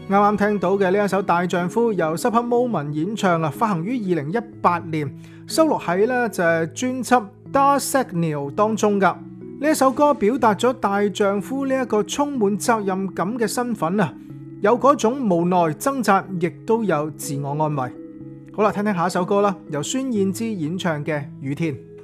啱啱聽到嘅呢一首《大丈夫》由 Supper Moment 演唱啊，發行於2018年，收錄喺呢就係專輯 Dar Signal 當中噶。呢一首歌表達咗大丈夫呢一個充滿責任感嘅身份啊，有嗰種無奈掙扎，亦都有自我安慰。好啦，聽聽下一首歌啦，由孫燕姿演唱嘅《雨天》。